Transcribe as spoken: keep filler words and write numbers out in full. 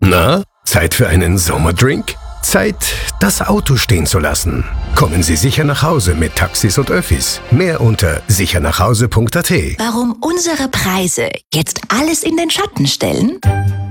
Na, Zeit für einen Sommerdrink? Zeit, das Auto stehen zu lassen. Kommen Sie sicher nach Hause mit Taxis und Öffis. Mehr unter sichernachhause punkt at. Warum unsere Preise jetzt alles in den Schatten stellen?